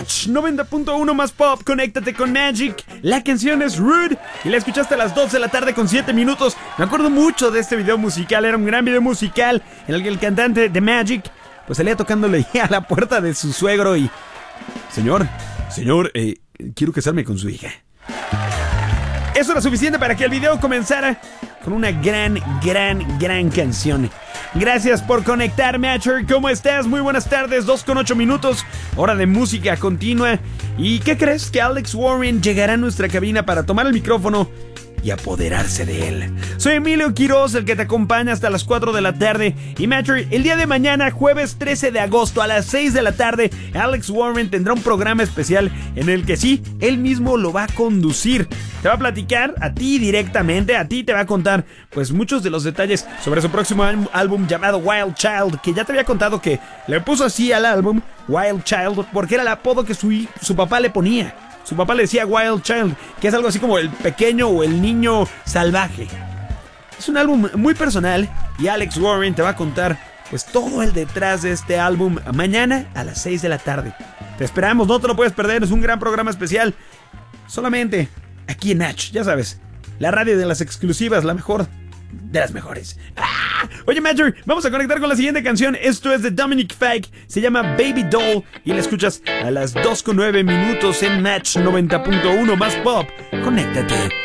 Match 90.1 más pop, conéctate con Magic. La canción es Rude y la escuchaste a las 2 de la tarde con 7 minutos. Me acuerdo mucho de este video musical, era un gran video musical en el que el cantante de Magic pues salía tocándole a la puerta de su suegro y... Señor, quiero casarme con su hija. Eso era suficiente para que el video comenzara con una gran canción. Gracias por conectar, Matcher. ¿Cómo estás? Muy buenas tardes, 2:08 minutos. Hora de música continua. ¿Y qué crees? Que Alex Warren llegará a nuestra cabina para tomar el micrófono y apoderarse de él. Soy Emilio Quiroz, el que te acompaña hasta las 4 de la tarde. Y Matcher, el día de mañana, jueves 13 de agosto a las 6 de la tarde, Alex Warren tendrá un programa especial en el que sí, él mismo lo va a conducir. Te va a platicar a ti directamente, a ti te va a contar pues muchos de los detalles sobre su próximo álbum llamado Wild Child, que ya te había contado que le puso así al álbum Wild Child porque era el apodo que su papá le ponía. Su papá le decía Wild Child, que es algo así como el pequeño o el niño salvaje. Es un álbum muy personal y Alex Warren te va a contar pues todo el detrás de este álbum mañana a las 6 de la tarde. Te esperamos, no te lo puedes perder, es un gran programa especial. Solamente aquí en Natch, ya sabes, la radio de las exclusivas, la mejor de las mejores. Oye, Matcher, vamos a conectar con la siguiente canción. Esto es de Dominic Fike, se llama Baby Doll y la escuchas a las 2:09 minutos en Match 90.1 más pop. Conéctate.